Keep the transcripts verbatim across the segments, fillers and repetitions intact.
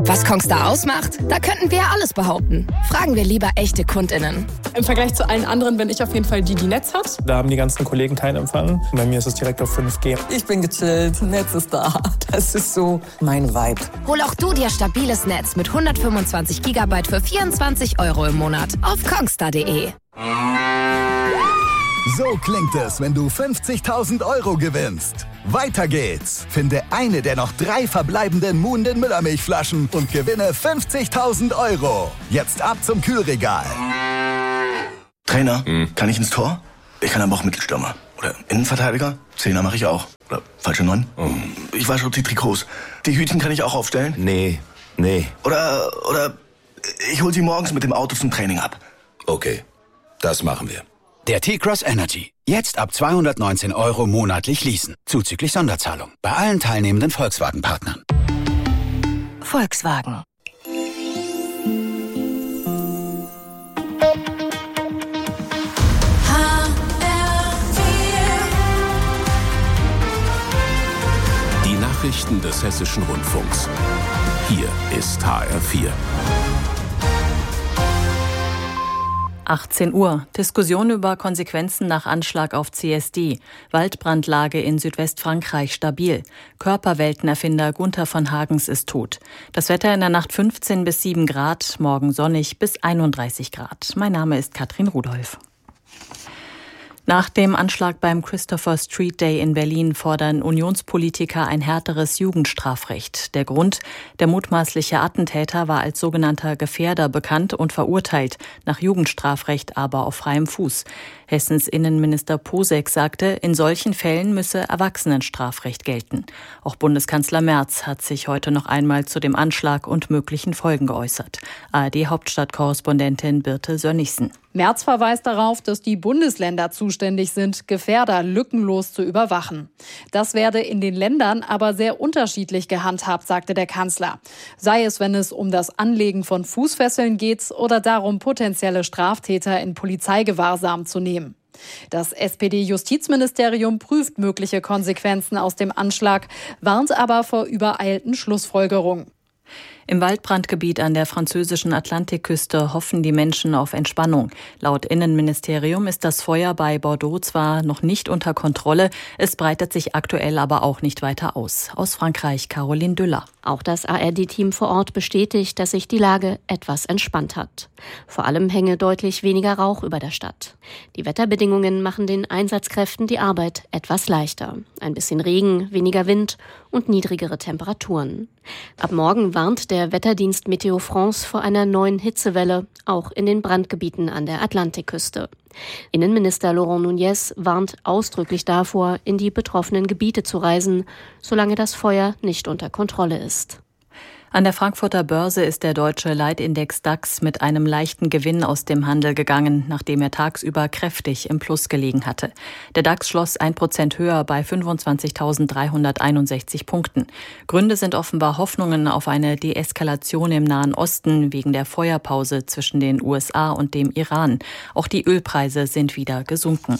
Was Kongstar ausmacht? Da könnten wir alles behaupten. Fragen wir lieber echte KundInnen. Im Vergleich zu allen anderen bin ich auf jeden Fall die, die Netz hat. Da haben die ganzen Kollegen keinen Empfang. Bei mir ist es direkt auf fünf G. Ich bin gechillt, Netz ist da. Das ist so mein Vibe. Hol auch du dir stabiles Netz mit hundertfünfundzwanzig Gigabyte für vierundzwanzig Euro im Monat auf kongstar punkt de. So klingt es, wenn du fünfzigtausend Euro gewinnst. Weiter geht's. Finde eine der noch drei verbleibenden Muhnden Müllermilchflaschen und gewinne fünfzigtausend Euro. Jetzt ab zum Kühlregal. Trainer, hm. kann ich ins Tor? Ich kann aber auch Mittelstürmer. Oder Innenverteidiger? Zehner mache ich auch. Oder falsche Neun? Oh. Ich wasche die Trikots. Die Hütchen kann ich auch aufstellen? Nee, nee. Oder, oder ich hol sie morgens mit dem Auto zum Training ab. Okay, das machen wir. Der T-Cross Energy. Jetzt ab zweihundertneunzehn Euro monatlich leasen. Zuzüglich Sonderzahlung. Bei allen teilnehmenden Volkswagen-Partnern. Volkswagen. Die Nachrichten des Hessischen Rundfunks. Hier ist H R vier. achtzehn Uhr. Diskussion über Konsequenzen nach Anschlag auf C S D. Waldbrandlage in Südwestfrankreich stabil. Körperweltenerfinder Gunther von Hagens ist tot. Das Wetter in der Nacht fünfzehn bis sieben Grad, morgen sonnig bis einunddreißig Grad. Mein Name ist Katrin Rudolph. Nach dem Anschlag beim Christopher Street Day in Berlin fordern Unionspolitiker ein härteres Jugendstrafrecht. Der Grund: Der mutmaßliche Attentäter war als sogenannter Gefährder bekannt und verurteilt, nach Jugendstrafrecht aber auf freiem Fuß. Hessens Innenminister Posek sagte, in solchen Fällen müsse Erwachsenenstrafrecht gelten. Auch Bundeskanzler Merz hat sich heute noch einmal zu dem Anschlag und möglichen Folgen geäußert. A R D-Hauptstadtkorrespondentin Birte Sönnigsen. Merz verweist darauf, dass die Bundesländer zuständig sind, Gefährder lückenlos zu überwachen. Das werde in den Ländern aber sehr unterschiedlich gehandhabt, sagte der Kanzler. Sei es, wenn es um das Anlegen von Fußfesseln geht oder darum, potenzielle Straftäter in Polizeigewahrsam zu nehmen. Das S P D-Justizministerium prüft mögliche Konsequenzen aus dem Anschlag, warnt aber vor übereilten Schlussfolgerungen. Im Waldbrandgebiet an der französischen Atlantikküste hoffen die Menschen auf Entspannung. Laut Innenministerium ist das Feuer bei Bordeaux zwar noch nicht unter Kontrolle, es breitet sich aktuell aber auch nicht weiter aus. Aus Frankreich Caroline Düller. Auch das A R D-Team vor Ort bestätigt, dass sich die Lage etwas entspannt hat. Vor allem hänge deutlich weniger Rauch über der Stadt. Die Wetterbedingungen machen den Einsatzkräften die Arbeit etwas leichter. Ein bisschen Regen, weniger Wind und niedrigere Temperaturen. Ab morgen warnt der Wetterdienst Meteo France vor einer neuen Hitzewelle, auch in den Brandgebieten an der Atlantikküste. Innenminister Laurent Nunez warnt ausdrücklich davor, in die betroffenen Gebiete zu reisen, solange das Feuer nicht unter Kontrolle ist. An der Frankfurter Börse ist der deutsche Leitindex DAX mit einem leichten Gewinn aus dem Handel gegangen, nachdem er tagsüber kräftig im Plus gelegen hatte. Der DAX schloss ein Prozent höher bei fünfundzwanzigtausenddreihunderteinundsechzig Punkten. Gründe sind offenbar Hoffnungen auf eine Deeskalation im Nahen Osten wegen der Feuerpause zwischen den U S A und dem Iran. Auch die Ölpreise sind wieder gesunken.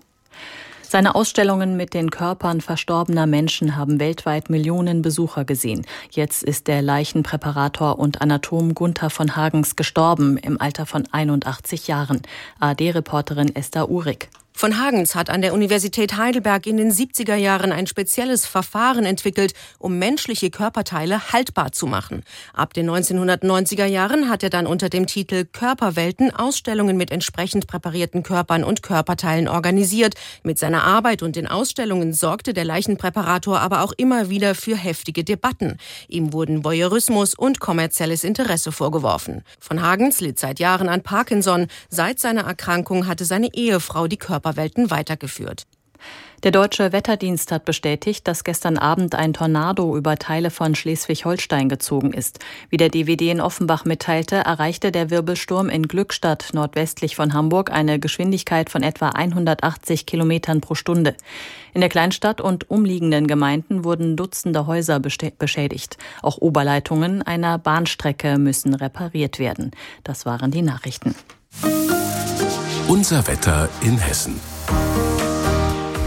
Seine Ausstellungen mit den Körpern verstorbener Menschen haben weltweit Millionen Besucher gesehen. Jetzt ist der Leichenpräparator und Anatom Gunther von Hagens gestorben im Alter von einundachtzig Jahren. A R D-Reporterin Esther Uhrig. Von Hagens hat an der Universität Heidelberg in den siebziger Jahren ein spezielles Verfahren entwickelt, um menschliche Körperteile haltbar zu machen. Ab den neunzehnhundertneunziger Jahren hat er dann unter dem Titel Körperwelten Ausstellungen mit entsprechend präparierten Körpern und Körperteilen organisiert. Mit seiner Arbeit und den Ausstellungen sorgte der Leichenpräparator aber auch immer wieder für heftige Debatten. Ihm wurden Voyeurismus und kommerzielles Interesse vorgeworfen. Von Hagens litt seit Jahren an Parkinson. Seit seiner Erkrankung hatte seine Ehefrau die Körperwelten weitergeführt. Der deutsche Wetterdienst hat bestätigt, dass gestern Abend ein Tornado über Teile von Schleswig-Holstein gezogen ist. Wie der D W D in Offenbach mitteilte, erreichte der Wirbelsturm in Glückstadt nordwestlich von Hamburg eine Geschwindigkeit von etwa hundertachtzig Kilometern pro Stunde. In der Kleinstadt und umliegenden Gemeinden wurden Dutzende Häuser beschädigt. Auch Oberleitungen einer Bahnstrecke müssen repariert werden. Das waren die Nachrichten. Unser Wetter in Hessen.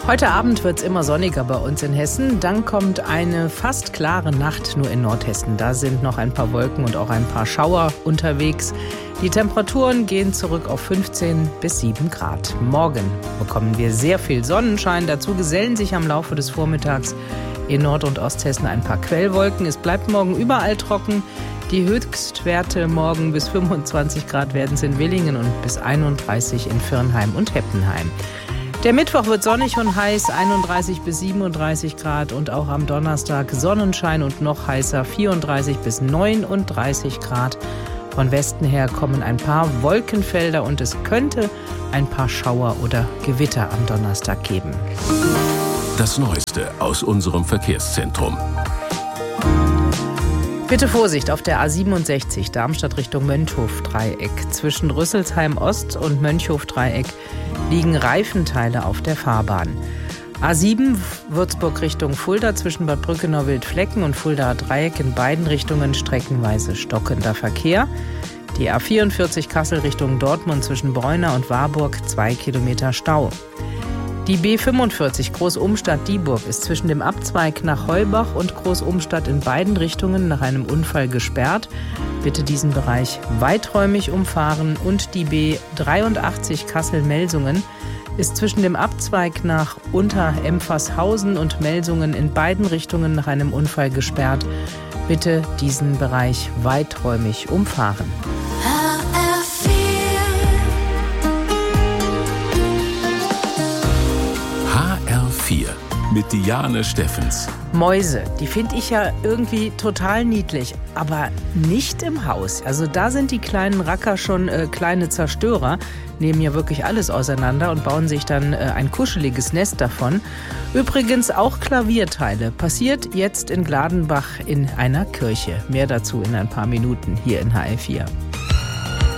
Heute Abend wird es immer sonniger bei uns in Hessen. Dann kommt eine fast klare Nacht nur in Nordhessen. Da sind noch ein paar Wolken und auch ein paar Schauer unterwegs. Die Temperaturen gehen zurück auf fünfzehn bis sieben Grad. Morgen bekommen wir sehr viel Sonnenschein. Dazu gesellen sich am Laufe des Vormittags in Nord- und Osthessen ein paar Quellwolken. Es bleibt morgen überall trocken. Die Höchstwerte morgen bis fünfundzwanzig Grad werden es in Willingen und bis einunddreißig in Virnheim und Heppenheim. Der Mittwoch wird sonnig und heiß, einunddreißig bis siebenunddreißig Grad, und auch am Donnerstag Sonnenschein und noch heißer, vierunddreißig bis neununddreißig Grad. Von Westen her kommen ein paar Wolkenfelder und es könnte ein paar Schauer oder Gewitter am Donnerstag geben. Das Neueste aus unserem Verkehrszentrum. Bitte Vorsicht auf der A siebenundsechzig, Darmstadt Richtung Mönchhof-Dreieck. Zwischen Rüsselsheim Ost und Mönchhof-Dreieck liegen Reifenteile auf der Fahrbahn. A sieben, Würzburg Richtung Fulda, zwischen Bad Brückenau-Wildflecken und Fuldaer Dreieck in beiden Richtungen streckenweise stockender Verkehr. Die A vierundvierzig Kassel Richtung Dortmund zwischen Bräuna und Warburg, zwei Kilometer Stau. Die B fünfundvierzig Groß-Umstadt-Dieburg ist zwischen dem Abzweig nach Heubach und Groß-Umstadt in beiden Richtungen nach einem Unfall gesperrt. Bitte diesen Bereich weiträumig umfahren. Und die B dreiundachtzig Kassel-Melsungen ist zwischen dem Abzweig nach Unter-Empfershausen und Melsungen in beiden Richtungen nach einem Unfall gesperrt. Bitte diesen Bereich weiträumig umfahren. H R vier mit Diane Steffens. Mäuse, die finde ich ja irgendwie total niedlich, aber nicht im Haus. Also da sind die kleinen Racker schon äh, kleine Zerstörer, nehmen ja wirklich alles auseinander und bauen sich dann äh, ein kuscheliges Nest davon. Übrigens auch Klavierteile. Passiert jetzt in Gladenbach in einer Kirche. Mehr dazu in ein paar Minuten hier in H R vier.